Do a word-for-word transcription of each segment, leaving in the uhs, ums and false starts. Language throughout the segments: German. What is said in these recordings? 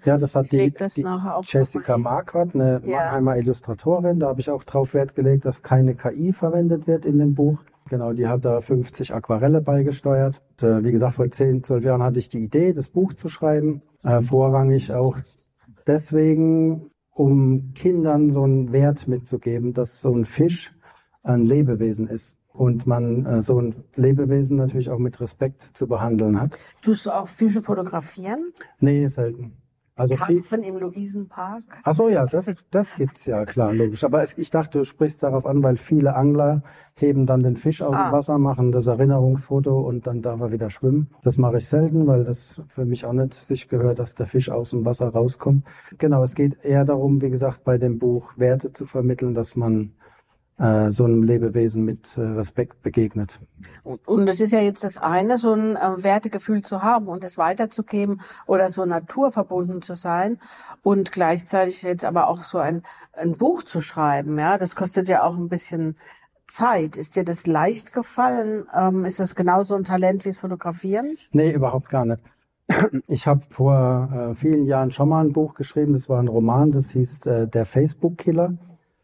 Ja, das hat Ich die, leg das die nachher auch Jessica nochmal Marquardt, eine hin. Ja. Mannheimer Illustratorin. Da habe ich auch drauf Wert gelegt, dass keine K I verwendet wird in dem Buch. Genau, die hat da fünfzig Aquarelle beigesteuert. Und, äh, wie gesagt, vor zehn, zwölf Jahren hatte ich die Idee, das Buch zu schreiben. Äh, vorrangig auch deswegen, um Kindern so einen Wert mitzugeben, dass so ein Fisch ein Lebewesen ist. Und man äh, so ein Lebewesen natürlich auch mit Respekt zu behandeln hat. Tust du auch Fische fotografieren? Nee, selten. Also viel. Karpfen im Luisenpark? Ach so, ja, das, das gibt's ja, klar, logisch. Aber es, ich dachte, du sprichst darauf an, weil viele Angler heben dann den Fisch aus dem Ah. Wasser, machen das Erinnerungsfoto und dann darf er wieder schwimmen. Das mache ich selten, weil das für mich auch nicht sich gehört, dass der Fisch aus dem Wasser rauskommt. Genau, es geht eher darum, wie gesagt, bei dem Buch Werte zu vermitteln, dass man äh, so einem Lebewesen mit äh, Respekt begegnet. Und, und es ist ja jetzt das eine, so ein äh, Wertegefühl zu haben und es weiterzugeben oder so naturverbunden zu sein und gleichzeitig jetzt aber auch so ein, ein Buch zu schreiben. Ja, das kostet ja auch ein bisschen Zeit. Ist dir das leicht gefallen? Ähm, ist das genauso ein Talent wie das Fotografieren? Nee, überhaupt gar nicht. Ich habe vor äh, vielen Jahren schon mal ein Buch geschrieben, das war ein Roman, das hieß äh, Der Facebook-Killer.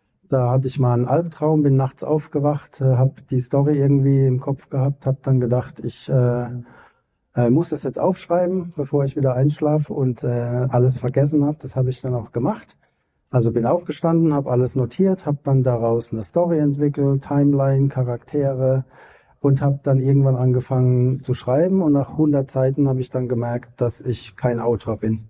Da hatte ich mal einen Albtraum, bin nachts aufgewacht, äh, habe die Story irgendwie im Kopf gehabt, habe dann gedacht, ich äh, äh, muss das jetzt aufschreiben, bevor ich wieder einschlafe und äh, alles vergessen habe. Das habe ich dann auch gemacht. Also bin aufgestanden, habe alles notiert, habe dann daraus eine Story entwickelt, Timeline, Charaktere und habe dann irgendwann angefangen zu schreiben. Und nach hundert Seiten habe ich dann gemerkt, dass ich kein Autor bin.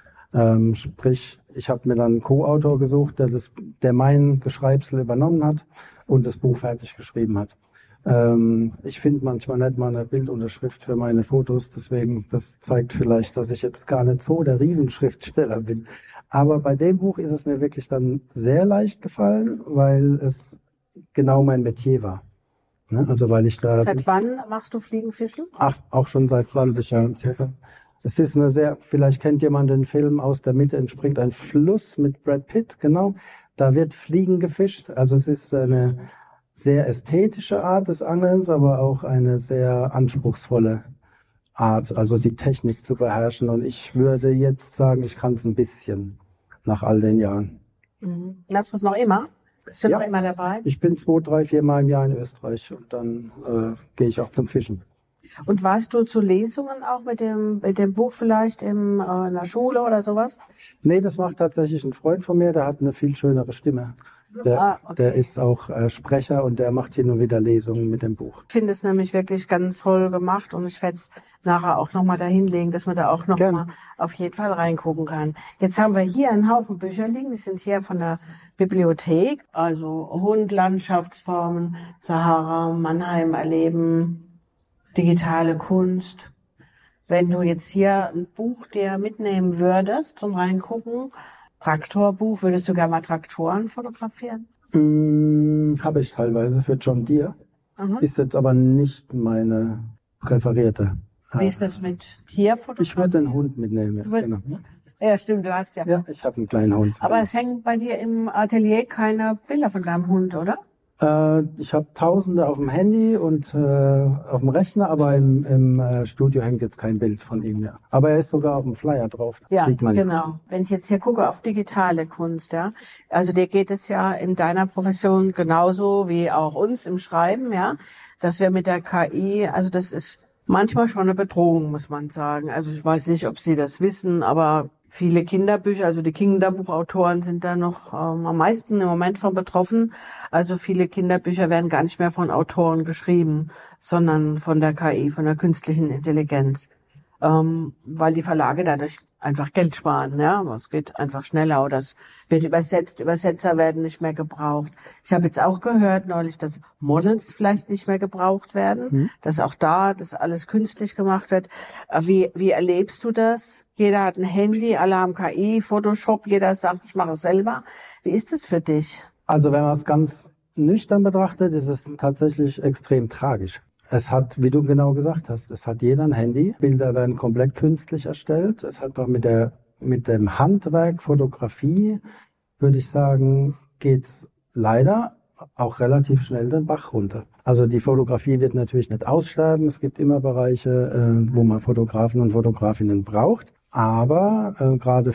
Ähm, sprich, ich habe mir dann einen Co-Autor gesucht, der, das, der mein Geschreibsel übernommen hat und das Buch fertig geschrieben hat. Ähm, ich finde manchmal nicht mal eine Bildunterschrift für meine Fotos, deswegen, das zeigt vielleicht, dass ich jetzt gar nicht so der Riesenschriftsteller bin. Aber bei dem Buch ist es mir wirklich dann sehr leicht gefallen, weil es genau mein Metier war. Ne? Also weil ich da... Seit wann machst du Fliegenfischen? Ach, auch schon seit zwanzig Jahren circa. Es ist eine sehr, vielleicht kennt jemand den Film Aus der Mitte entspringt ein Fluss mit Brad Pitt, genau. Da wird Fliegen gefischt. Also es ist eine sehr ästhetische Art des Angelns, aber auch eine sehr anspruchsvolle Art, also die Technik zu beherrschen. Und ich würde jetzt sagen, ich kann es ein bisschen nach all den Jahren. Mhm. Lernst du es noch immer? Bist du Ja. noch immer dabei? Ich bin zwei, drei, vier Mal im Jahr in Österreich und dann äh, gehe ich auch zum Fischen. Und warst du zu Lesungen auch mit dem, mit dem Buch vielleicht im, äh, in der Schule oder sowas? Nee, das macht tatsächlich ein Freund von mir, der hat eine viel schönere Stimme. Der, Ah, okay. der ist auch äh, Sprecher und der macht hier nur wieder Lesungen mit dem Buch. Ich finde es nämlich wirklich ganz toll gemacht und ich werde es nachher auch nochmal dahin legen, dass man da auch nochmal Gerne. auf jeden Fall reingucken kann. Jetzt haben wir hier einen Haufen Bücher liegen, die sind hier von der Bibliothek, also Hund, Landschaftsformen, Sahara, Mannheim erleben, digitale Kunst. Wenn du jetzt hier ein Buch dir mitnehmen würdest zum Reingucken, Traktorbuch, würdest du gerne mal Traktoren fotografieren? Hm, habe ich teilweise für John Deere. Mhm. Ist jetzt aber nicht meine präferierte. Wie ist das mit Tierfotografie? Ich würde den Hund mitnehmen. Ja, Du würd- genau. Ja, stimmt, du hast ja. Ja, ich habe einen kleinen Hund. Aber es hängen bei dir im Atelier keine Bilder von deinem Hund, oder? Äh, ich habe Tausende auf dem Handy und äh, auf dem Rechner, aber im, im äh, Studio hängt jetzt kein Bild von ihm mehr. Aber er ist sogar auf dem Flyer drauf. Ja, Sieht man. genau. Wenn ich jetzt hier gucke auf digitale Kunst, ja, also dir geht es ja in deiner Profession genauso wie auch uns im Schreiben, ja, dass wir mit der K I, also das ist manchmal schon eine Bedrohung, muss man sagen. Also ich weiß nicht, ob Sie das wissen, aber viele Kinderbücher, also die Kinderbuchautoren sind da noch ähm, am meisten im Moment von betroffen. Also viele Kinderbücher werden gar nicht mehr von Autoren geschrieben, sondern von der K I, von der künstlichen Intelligenz. Ähm, weil die Verlage dadurch einfach Geld sparen, ja. Es geht einfach schneller oder es wird übersetzt, Übersetzer werden nicht mehr gebraucht. Ich habe jetzt auch gehört neulich, dass Models vielleicht nicht mehr gebraucht werden, Mhm. dass auch da das alles künstlich gemacht wird. Äh, Wie, wie erlebst du das? Jeder hat ein Handy, alle haben K I, Photoshop, jeder sagt, ich mache es selber. Wie ist das für dich? Also wenn man es ganz nüchtern betrachtet, ist es tatsächlich extrem tragisch. Es hat, wie du genau gesagt hast, es hat jeder ein Handy. Bilder werden komplett künstlich erstellt. Es hat auch mit der, mit dem Handwerk, Fotografie, würde ich sagen, geht's leider auch relativ schnell den Bach runter. Also die Fotografie wird natürlich nicht aussterben. Es gibt immer Bereiche, äh, wo man Fotografen und Fotografinnen braucht. Aber äh, gerade